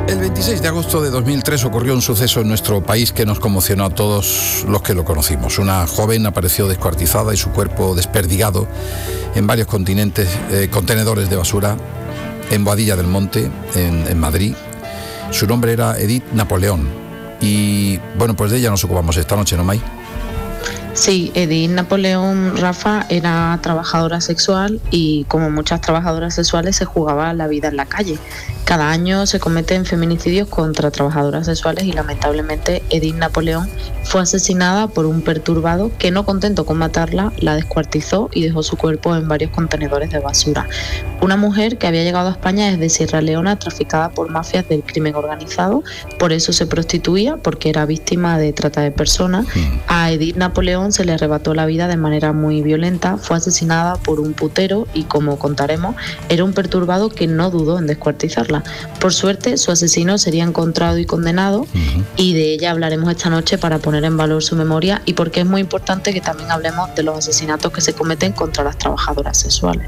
El 26 de agosto de 2003 ocurrió un suceso en nuestro país que nos conmocionó a todos los que lo conocimos. Una joven apareció descuartizada y su cuerpo desperdigado en varios contenedores de basura en Boadilla del Monte, en Madrid. Su nombre era Edith Napoleón. Y bueno, pues de ella nos ocupamos esta noche, ¿no, May? Sí, Edith Napoleón, Rafa, era trabajadora sexual y como muchas trabajadoras sexuales se jugaba la vida en la calle. Cada año se cometen feminicidios contra trabajadoras sexuales y lamentablemente Edith Napoleón fue asesinada por un perturbado que, no contento con matarla, la descuartizó y dejó su cuerpo en varios contenedores de basura. Una mujer que había llegado a España desde Sierra Leona traficada por mafias del crimen organizado, por eso se prostituía, porque era víctima de trata de personas. A Edith Napoleón se le arrebató la vida de manera muy violenta, fue asesinada por un putero y, como contaremos, era un perturbado que no dudó en descuartizarla. Por suerte, su asesino sería encontrado y condenado, y de ella hablaremos esta noche para poner en valor su memoria y porque es muy importante que también hablemos de los asesinatos que se cometen contra las trabajadoras sexuales.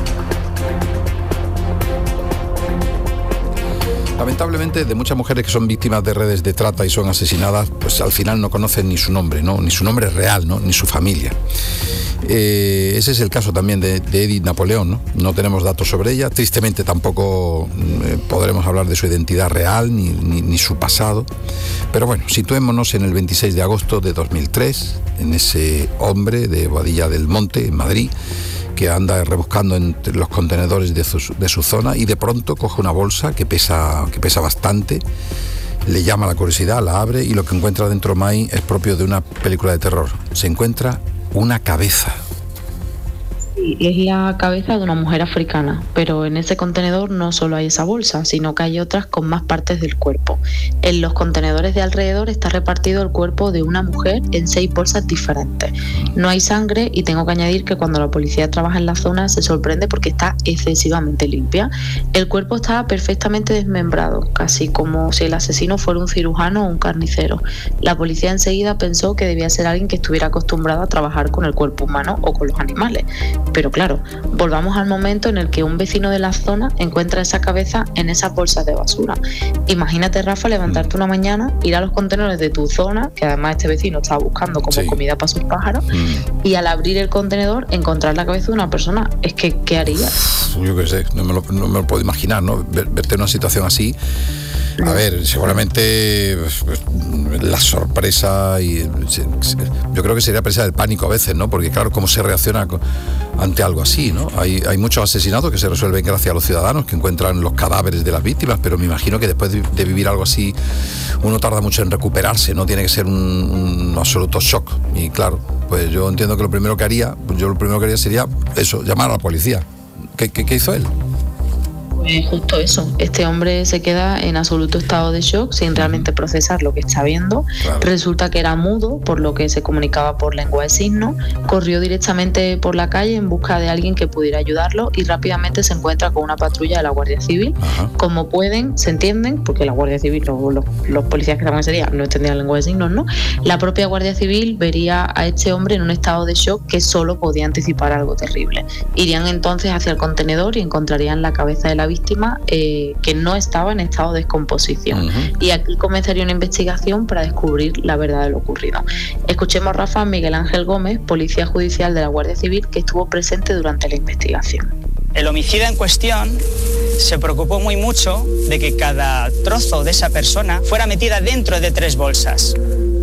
Lamentablemente, de muchas mujeres que son víctimas de redes de trata y son asesinadas, pues al final no conocen ni su nombre, ¿no? Ni su nombre real, ¿no? Ni su familia. Ese es el caso también de Edith Napoleón, ¿no? No tenemos datos sobre ella, tristemente tampoco podremos hablar de su identidad real ni su pasado, pero bueno, situémonos en el 26 de agosto de 2003, en ese hombre de Boadilla del Monte, en Madrid, que anda rebuscando entre los contenedores de su zona y de pronto coge una bolsa que pesa bastante, le llama la curiosidad, la abre y lo que encuentra dentro, May, es propio de una película de terror. Se encuentra una cabeza. Sí, es la cabeza de una mujer africana, pero en ese contenedor no solo hay esa bolsa, sino que hay otras con más partes del cuerpo. En los contenedores de alrededor está repartido el cuerpo de una mujer en 6 bolsas diferentes. No hay sangre y tengo que añadir que cuando la policía trabaja en la zona se sorprende porque está excesivamente limpia. El cuerpo está perfectamente desmembrado, casi como si el asesino fuera un cirujano o un carnicero. La policía enseguida pensó que debía ser alguien que estuviera acostumbrado a trabajar con el cuerpo humano o con los animales. Pero claro, volvamos al momento en el que un vecino de la zona encuentra esa cabeza en esas bolsas de basura. Imagínate, Rafa, levantarte una mañana, ir a los contenedores de tu zona, que además este vecino estaba buscando como comida para sus pájaros, y al abrir el contenedor encontrar la cabeza de una persona. Es que, ¿qué harías? Yo qué sé, no me lo puedo imaginar, ¿no? Verte en una situación así. A ver, seguramente la sorpresa y yo creo que sería presa del pánico a veces, ¿no? Porque claro, cómo se reacciona ante algo así, ¿no? Hay muchos asesinatos que se resuelven gracias a los ciudadanos que encuentran los cadáveres de las víctimas, pero me imagino que después de vivir algo así uno tarda mucho en recuperarse, ¿no? Tiene que ser un absoluto shock. Y claro, pues yo entiendo que lo primero que haría sería eso, llamar a la policía. ¿Qué hizo él? Pues justo eso, este hombre se queda en absoluto estado de shock sin realmente procesar lo que está viendo. Claro. Resulta que era mudo, por lo que se comunicaba por lengua de signos, corrió directamente por la calle en busca de alguien que pudiera ayudarlo y rápidamente se encuentra con una patrulla de la Guardia Civil. Como pueden, se entienden, porque la Guardia Civil, los policías que estaban en ese día no entendían lengua de signos, ¿no? La propia Guardia Civil vería a este hombre en un estado de shock que solo podía anticipar algo terrible. Irían entonces hacia el contenedor y encontrarían la cabeza de la víctima que no estaba en estado de descomposición. Y aquí comenzaría una investigación para descubrir la verdad de lo ocurrido. Escuchemos, Rafa, a Miguel Ángel Gómez, policía judicial de la Guardia Civil, que estuvo presente durante la investigación. El homicida en cuestión se preocupó muy mucho de que cada trozo de esa persona fuera metida dentro de 3 bolsas.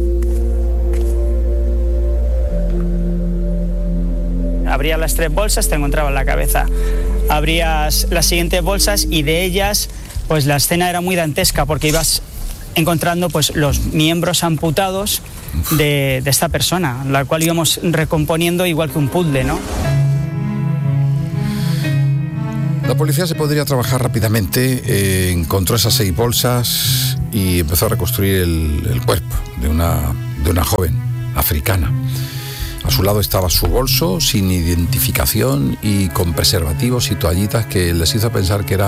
Abrías las 3 bolsas, te encontrabas la cabeza. Abrías las siguientes bolsas y de ellas, pues la escena era muy dantesca porque ibas encontrando pues los miembros amputados de esta persona, la cual íbamos recomponiendo igual que un puzzle, ¿no? La policía se podría trabajar rápidamente, encontró esas 6 bolsas y empezó a reconstruir el cuerpo de una joven africana. A su lado estaba su bolso, sin identificación y con preservativos y toallitas que les hizo pensar que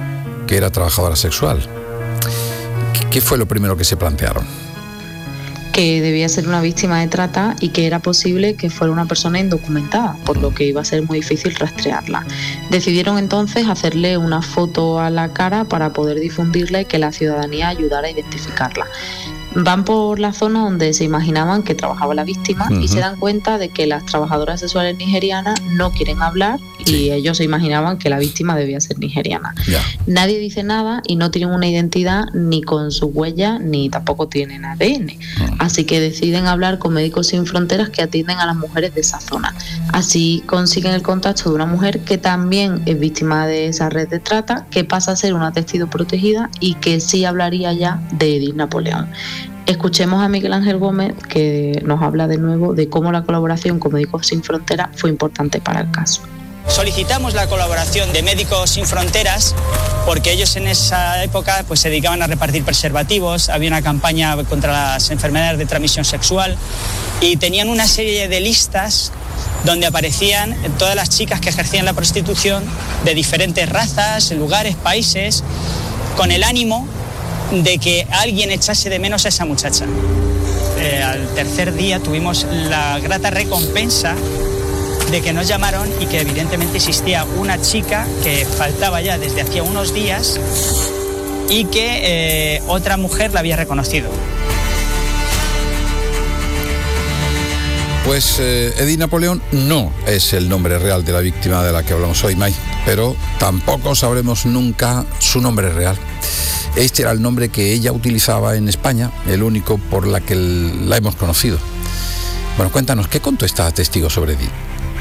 era trabajadora sexual. ¿Qué fue lo primero que se plantearon? que debía ser una víctima de trata y que era posible que fuera una persona indocumentada, por lo que iba a ser muy difícil rastrearla. Decidieron entonces hacerle una foto a la cara para poder difundirla y que la ciudadanía ayudara a identificarla. Van por la zona donde se imaginaban que trabajaba la víctima y se dan cuenta de que las trabajadoras sexuales nigerianas no quieren hablar y ellos se imaginaban que la víctima debía ser nigeriana. Nadie dice nada y no tienen una identidad ni con su huella ni tampoco tienen ADN. Así que deciden hablar con Médicos Sin Fronteras que atienden a las mujeres de esa zona. Así consiguen el contacto de una mujer que también es víctima de esa red de trata, que pasa a ser una testigo protegida y que sí hablaría ya de Edith Napoleón. Escuchemos a Miguel Ángel Gómez, que nos habla de nuevo de cómo la colaboración con Médicos Sin Fronteras fue importante para el caso. Solicitamos la colaboración de Médicos Sin Fronteras porque ellos en esa época pues, se dedicaban a repartir preservativos, había una campaña contra las enfermedades de transmisión sexual y tenían una serie de listas donde aparecían todas las chicas que ejercían la prostitución de diferentes razas, lugares, países, con el ánimo de que alguien echase de menos a esa muchacha. Al tercer día tuvimos la grata recompensa de que nos llamaron y que evidentemente existía una chica que faltaba ya desde hacía unos días y que otra mujer la había reconocido. Pues Edith Napoleón no es el nombre real de la víctima de la que hablamos hoy, May, pero tampoco sabremos nunca su nombre real. Este era el nombre que ella utilizaba en España, el único por la que la hemos conocido. Bueno, cuéntanos, ¿qué contó esta testigo sobre Edith?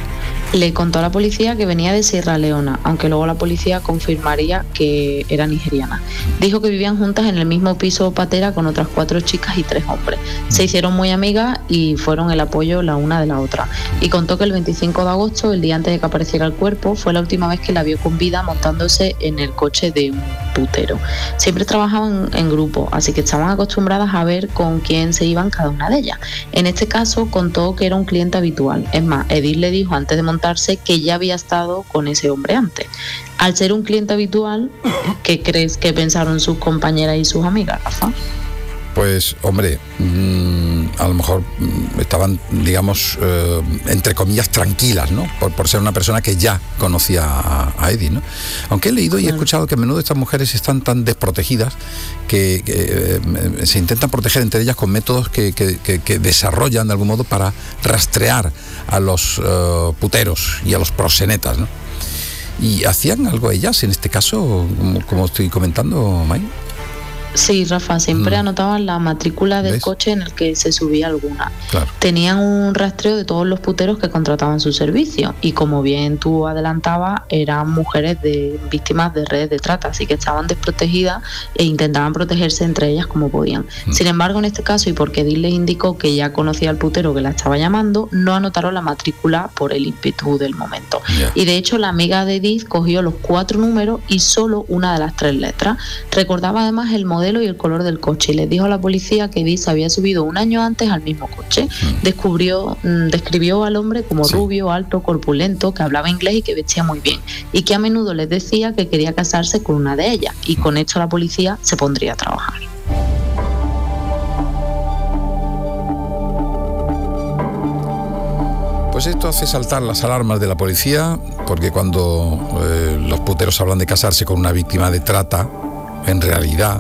Le contó a la policía que venía de Sierra Leona, aunque luego la policía confirmaría que era nigeriana. Dijo que vivían juntas en el mismo piso patera con otras 4 chicas y 3 hombres. Se hicieron muy amigas y fueron el apoyo la una de la otra. Y contó que el 25 de agosto, el día antes de que apareciera el cuerpo, fue la última vez que la vio con vida montándose en el coche de un putero. Siempre trabajaban en grupo, así que estaban acostumbradas a ver con quién se iban cada una de ellas. En este caso contó que era un cliente habitual. Es más, Edith le dijo antes de montarse que ya había estado con ese hombre antes. Al ser un cliente habitual, ¿qué crees que pensaron sus compañeras y sus amigas, Rafa? Pues, hombre, a lo mejor estaban, digamos, entre comillas, tranquilas, ¿no? Por ser una persona que ya conocía a Edith, ¿no? Aunque he leído y he escuchado que a menudo estas mujeres están tan desprotegidas que se intentan proteger entre ellas con métodos que desarrollan de algún modo para rastrear a los puteros y a los proxenetas, ¿no? ¿Y hacían algo ellas en este caso, como estoy comentando, May? Sí, Rafa, siempre anotaban la matrícula del coche en el que se subía alguna. Claro. Tenían un rastreo de todos los puteros que contrataban su servicio y, como bien tú adelantabas, eran mujeres víctimas de redes de trata, así que estaban desprotegidas e intentaban protegerse entre ellas como podían. Sin embargo, en este caso, y porque Edith les indicó que ya conocía al putero que la estaba llamando, no anotaron la matrícula por el ímpetu del momento. Y de hecho, la amiga de Edith cogió los 4 números y solo una de las 3 letras. Recordaba además el modelo y el color del coche y les dijo a la policía que Edith se había subido un año antes al mismo coche. Describió al hombre como rubio, alto, corpulento, que hablaba inglés y que vestía muy bien, y que a menudo les decía que quería casarse con una de ellas, y con esto la policía se pondría a trabajar. Pues esto hace saltar las alarmas de la policía, porque cuando los puteros hablan de casarse con una víctima de trata, en realidad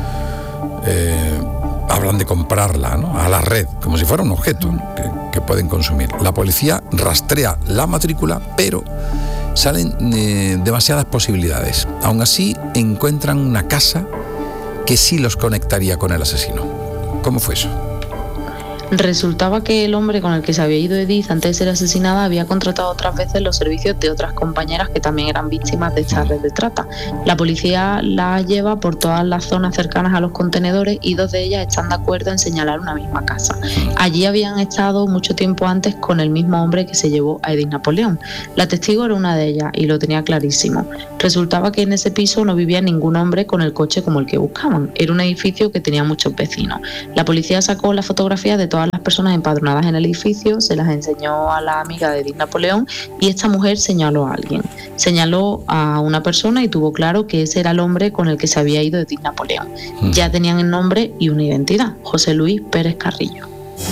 hablan de comprarla, ¿no?, a la red, como si fuera un objeto que pueden consumir. La policía rastrea la matrícula, pero salen demasiadas posibilidades. Aún así, encuentran una casa que sí los conectaría con el asesino. ¿Cómo fue eso? Resultaba que el hombre con el que se había ido Edith antes de ser asesinada había contratado otras veces los servicios de otras compañeras que también eran víctimas de esta red de trata. La policía la lleva por todas las zonas cercanas a los contenedores y 2 de ellas están de acuerdo en señalar una misma casa. Allí habían estado mucho tiempo antes con el mismo hombre que se llevó a Edith Napoleón. La testigo era una de ellas y lo tenía clarísimo. Resultaba que en ese piso no vivía ningún hombre con el coche como el que buscaban. Era un edificio que tenía muchos vecinos. La policía sacó las fotografías de todas todas las personas empadronadas en el edificio, se las enseñó a la amiga de Edith Napoleón y esta mujer señaló a alguien. Señaló a una persona y tuvo claro que ese era el hombre con el que se había ido Edith Napoleón. Ya tenían el nombre y una identidad: José Luis Pérez Carrillo.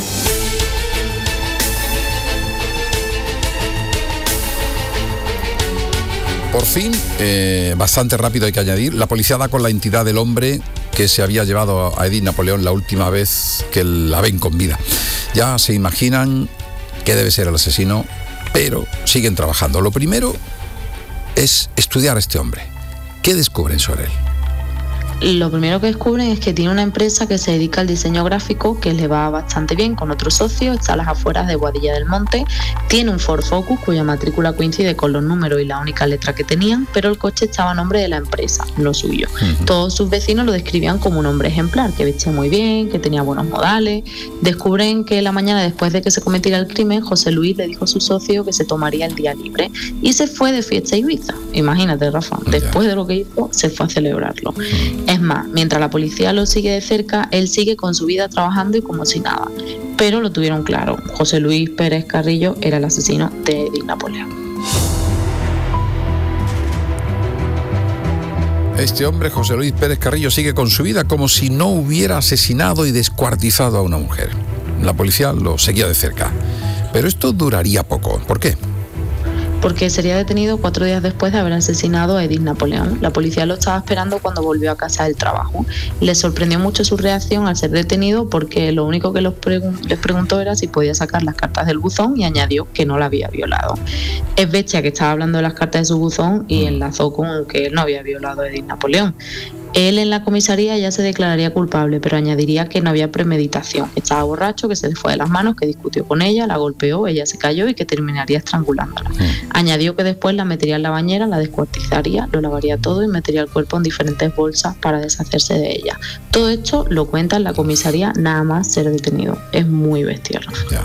Por fin, bastante rápido hay que añadir, la policía da con la identidad del hombre que se había llevado a Edith Napoleón la última vez que la ven con vida. Ya se imaginan que debe ser el asesino, pero siguen trabajando. Lo primero es estudiar a este hombre. ¿Qué descubren sobre él? Lo primero que descubren es que tiene una empresa que se dedica al diseño gráfico, que le va bastante bien con otro socio, está a las afueras de Boadilla del Monte, tiene un Ford Focus cuya matrícula coincide con los números y la única letra que tenían, pero el coche estaba a nombre de la empresa, no suyo. Todos sus vecinos lo describían como un hombre ejemplar, que vestía muy bien, que tenía buenos modales. Descubren que la mañana después de que se cometiera el crimen, José Luis le dijo a su socio que se tomaría el día libre y se fue de fiesta a Ibiza. Imagínate, Rafa, después de lo que hizo, se fue a celebrarlo. Es más, mientras la policía lo sigue de cerca, él sigue con su vida trabajando y como si nada. Pero lo tuvieron claro: José Luis Pérez Carrillo era el asesino de Edith Napoleón. Este hombre, José Luis Pérez Carrillo, sigue con su vida como si no hubiera asesinado y descuartizado a una mujer. La policía lo seguía de cerca. Pero esto duraría poco. ¿Por qué? Porque sería detenido 4 días después de haber asesinado a Edith Napoleón. La policía lo estaba esperando cuando volvió a casa del trabajo. Le sorprendió mucho su reacción al ser detenido, porque lo único que les preguntó era si podía sacar las cartas del buzón y añadió que no la había violado. Es bestia que estaba hablando de las cartas de su buzón y enlazó con que él no había violado a Edith Napoleón. Él en la comisaría ya se declararía culpable, pero añadiría que no había premeditación, que estaba borracho, que se le fue de las manos, que discutió con ella, la golpeó, ella se cayó y que terminaría estrangulándola. Añadió que después la metería en la bañera, la descuartizaría, lo lavaría todo y metería el cuerpo en diferentes bolsas para deshacerse de ella. Todo esto lo cuenta en la comisaría nada más ser detenido. Es muy bestial. Ya.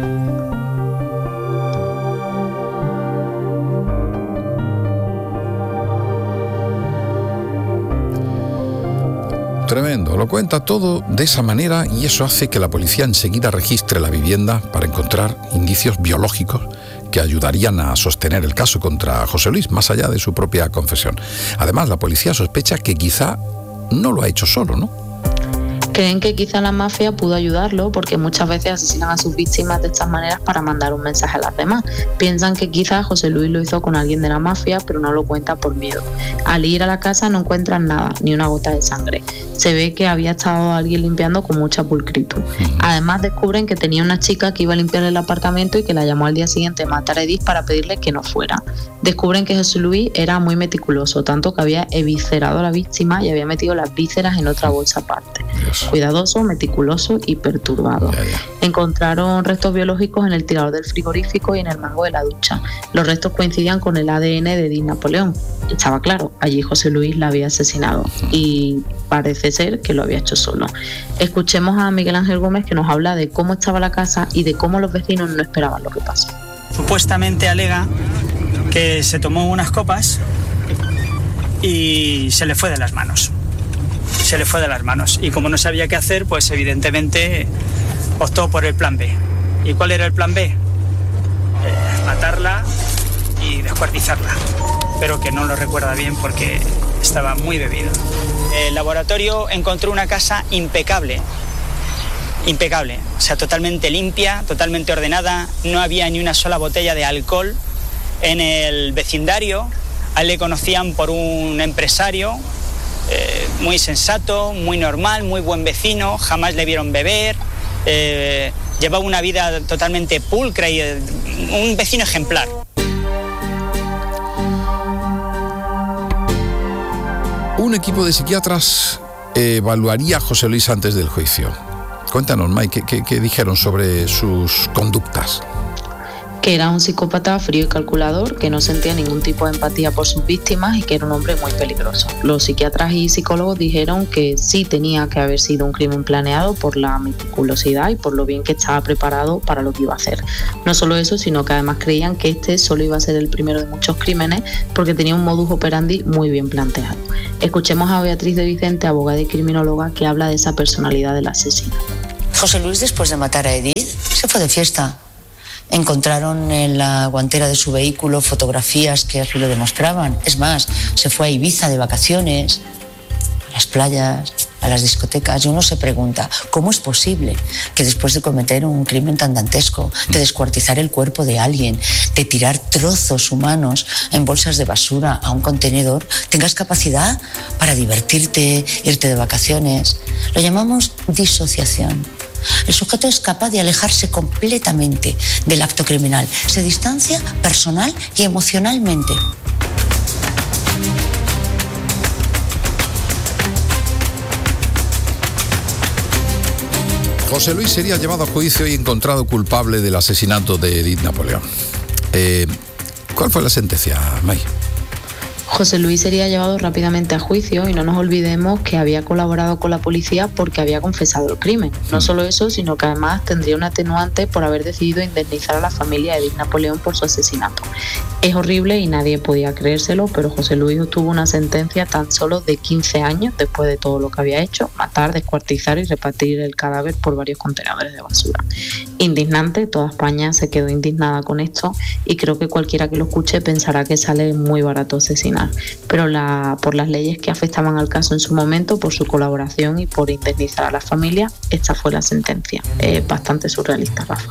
Tremendo, lo cuenta todo de esa manera y eso hace que la policía enseguida registre la vivienda para encontrar indicios biológicos que ayudarían a sostener el caso contra José Luis, más allá de su propia confesión. Además, la policía sospecha que quizá no lo ha hecho solo, ¿no? Creen que quizá la mafia pudo ayudarlo, porque muchas veces asesinan a sus víctimas de estas maneras para mandar un mensaje a las demás. Piensan que quizá José Luis lo hizo con alguien de la mafia, pero no lo cuenta por miedo. Al ir a la casa no encuentran nada, ni una gota de sangre. Se ve que había estado alguien limpiando con mucha pulcritud. Además descubren que tenía una chica que iba a limpiar el apartamento y que la llamó al día siguiente a matar a Edith para pedirle que no fuera. Descubren que José Luis era muy meticuloso, tanto que había eviscerado a la víctima y había metido las vísceras en otra bolsa aparte. Cuidadoso, meticuloso y perturbado. Encontraron restos biológicos en el tirador del frigorífico y en el mango de la ducha. Los restos coincidían con el ADN de Edith Napoleón. Estaba claro, allí José Luis la había asesinado y parece ser que lo había hecho solo. Escuchemos a Miguel Ángel Gómez, que nos habla de cómo estaba la casa y de cómo los vecinos no esperaban lo que pasó. Supuestamente alega que se tomó unas copas y se le fue de las manos. Y como no sabía qué hacer, pues evidentemente optó por el plan B. ¿Y cuál era el plan B? Matarla y descuartizarla, pero que no lo recuerda bien porque estaba muy bebido. El laboratorio encontró una casa impecable, o sea, totalmente limpia, totalmente ordenada, no había ni una sola botella de alcohol en el vecindario. A él le conocían por un empresario muy sensato, muy normal, muy buen vecino, jamás le vieron beber, llevaba una vida totalmente pulcra y un vecino ejemplar. Un equipo de psiquiatras evaluaría a José Luis antes del juicio. Cuéntanos, Mike, ¿qué dijeron sobre sus conductas? Que era un psicópata frío y calculador, que no sentía ningún tipo de empatía por sus víctimas y que era un hombre muy peligroso. Los psiquiatras y psicólogos dijeron que sí tenía que haber sido un crimen planeado por la meticulosidad y por lo bien que estaba preparado para lo que iba a hacer. No solo eso, sino que además creían que este solo iba a ser el primero de muchos crímenes porque tenía un modus operandi muy bien planteado. Escuchemos a Beatriz de Vicente, abogada y criminóloga, que habla de esa personalidad del asesino. José Luis, después de matar a Edith, se fue de fiesta. Encontraron en la guantera de su vehículo fotografías que así lo demostraban. Es más, se fue a Ibiza de vacaciones, a las playas, a las discotecas. Y uno se pregunta, ¿cómo es posible que después de cometer un crimen tan dantesco, de descuartizar el cuerpo de alguien, de tirar trozos humanos en bolsas de basura a un contenedor, tengas capacidad para divertirte, irte de vacaciones? Lo llamamos disociación. El sujeto es capaz de alejarse completamente del acto criminal. Se distancia personal y emocionalmente. José Luis sería llevado a juicio y encontrado culpable del asesinato de Edith Napoleón. ¿Cuál fue la sentencia, May? José Luis sería llevado rápidamente a juicio y no nos olvidemos que había colaborado con la policía porque había confesado el crimen. No solo eso, sino que además tendría un atenuante por haber decidido indemnizar a la familia de Edith Napoleón por su asesinato. Es horrible y nadie podía creérselo, pero José Luis obtuvo una sentencia tan solo de 15 años después de todo lo que había hecho: matar, descuartizar y repartir el cadáver por varios contenedores de basura. Indignante, toda España se quedó indignada con esto y creo que cualquiera que lo escuche pensará que sale muy barato asesinar. Pero por las leyes que afectaban al caso en su momento, por su colaboración y por indemnizar a la familia, esta fue la sentencia. Es bastante surrealista, Rafa.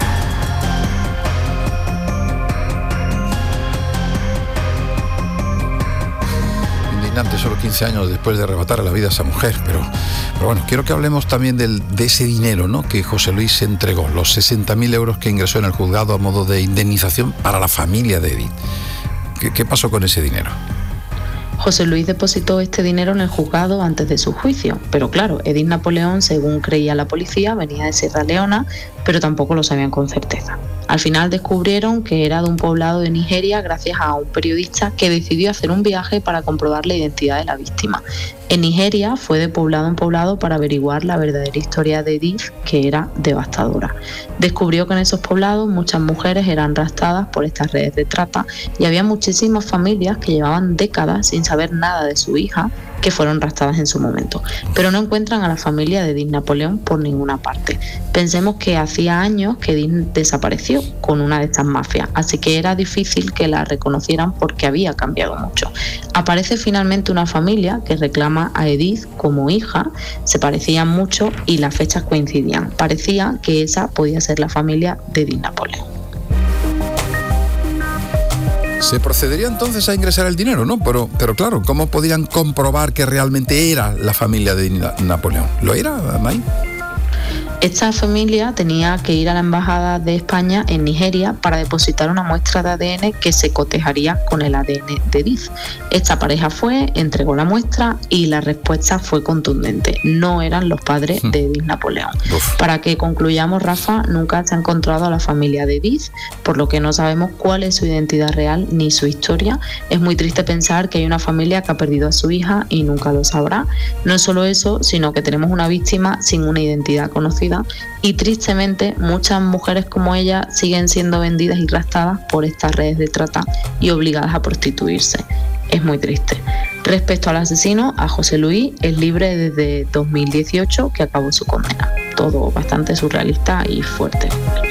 Indignante, solo 15 años después de arrebatar a la vida a esa mujer, pero bueno, quiero que hablemos también de ese dinero, ¿no?, que José Luis se entregó, los 60.000 euros que ingresó en el juzgado a modo de indemnización para la familia de Edith. ¿Qué pasó con ese dinero? José Luis depositó este dinero en el juzgado antes de su juicio, pero claro, Edith Napoleón, según creía la policía, venía de Sierra Leona, pero tampoco lo sabían con certeza. Al final descubrieron que era de un poblado de Nigeria gracias a un periodista que decidió hacer un viaje para comprobar la identidad de la víctima. En Nigeria fue de poblado en poblado para averiguar la verdadera historia de Edith, que era devastadora. Descubrió que en esos poblados muchas mujeres eran raptadas por estas redes de trata y había muchísimas familias que llevaban décadas sin saber nada de su hija, que fueron raptadas en su momento, pero no encuentran a la familia de Edith Napoleón por ninguna parte. Pensemos que hacía años que Edith desapareció con una de estas mafias, así que era difícil que la reconocieran porque había cambiado mucho. Aparece finalmente una familia que reclama a Edith como hija, se parecían mucho y las fechas coincidían. Parecía que esa podía ser la familia de Edith Napoleón. Se procedería entonces a ingresar el dinero, ¿no? Pero claro, ¿cómo podían comprobar que realmente era la familia de Napoleón? ¿Lo era, May? Esta familia tenía que ir a la embajada de España en Nigeria para depositar una muestra de ADN que se cotejaría con el ADN de Edith. Esta pareja fue, entregó la muestra y la respuesta fue contundente. No eran los padres de Edith Napoleón. Para que concluyamos, Rafa, nunca se ha encontrado a la familia de Edith, por lo que no sabemos cuál es su identidad real ni su historia. Es muy triste pensar que hay una familia que ha perdido a su hija y nunca lo sabrá. No es solo eso, sino que tenemos una víctima sin una identidad conocida y tristemente muchas mujeres como ella siguen siendo vendidas y raptadas por estas redes de trata y obligadas a prostituirse. Es muy triste. Respecto al asesino, a José Luis, es libre desde 2018, que acabó su condena. Todo bastante surrealista y fuerte.